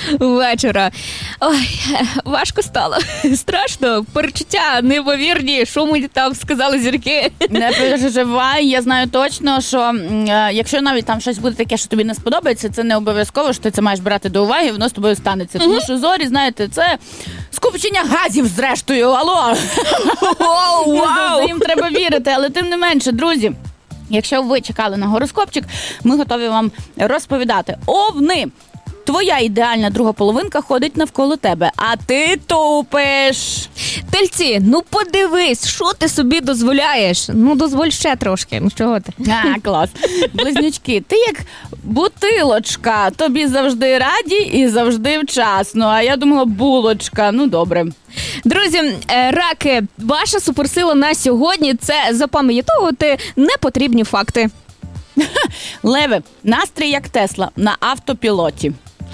вечора. Ой, важко стало. Страшно. Перечуття неймовірні. Що мені там сказали зірки? Не переживай. Я знаю точно, що якщо навіть там щось буде таке, що тобі не сподобається, це не обов'язково, що ти це маєш брати до уваги, воно з тобою станеться. Тому що зорі, знаєте, це скупчення газів зрештою. Алло! Вау! Їм треба вірити, але тим не менше, друзі, якщо ви чекали на гороскопчик, ми готові вам розповідати. Овни! Твоя ідеальна друга половинка ходить навколо тебе, а ти тупиш. Тельці, ну подивись, що ти собі дозволяєш? Ну, дозволь ще трошки. Ну, чого ти? Клас. Близнючки, ти як бутилочка. Тобі завжди раді і завжди вчасно. А я думала, булочка. Ну, добре. Друзі, раки, ваша суперсила на сьогодні – це запам'ятовувати непотрібні факти. Леви, настрій як Тесла на автопілоті.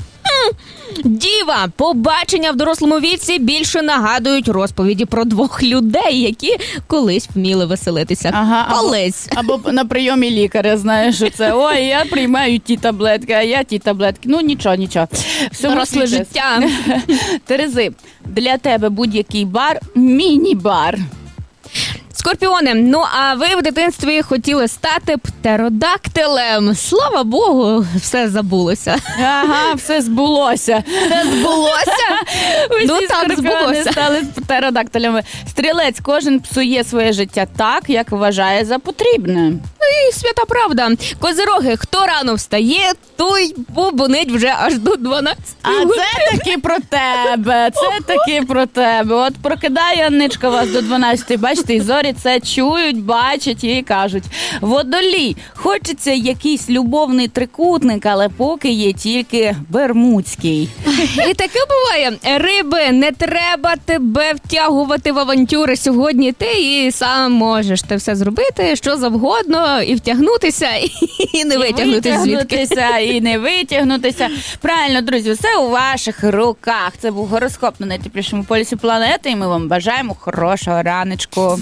Діва, побачення в дорослому віці більше нагадують розповіді про двох людей, які колись вміли веселитися. Ага, колись. Або на прийомі лікаря, знаєш, що це. Ой, я приймаю ті таблетки, а я ті таблетки. Ну, нічого. Доросле життя. Терези, для тебе будь-який бар – міні-бар. Скорпіони, ну а ви в дитинстві хотіли стати птеродактилем. Слава Богу, все забулося. Ага, все збулося. Все збулося? Ну так, збулося. Стали птеродактилями. Стрілець, кожен псує своє життя так, як вважає за потрібне. І свята правда. Козироги, хто рано встає, той бубонить вже аж до 12. А це таки про тебе, це таки про тебе. От прокидає Анничка вас до 12, бачите, і зорі це чують, бачать і кажуть. Водолій, хочеться якийсь любовний трикутник, але поки є тільки бермудський. І таке буває. Риби, не треба тебе втягувати в авантюри сьогодні. Ти і сам можеш те все зробити, що завгодно, і втягнутися, і не витягнути звідки. І не витягнутися. Правильно, друзі, все у ваших руках. Це був гороскоп на найтеплішому полюсі планети, і ми вам бажаємо хорошого раночку.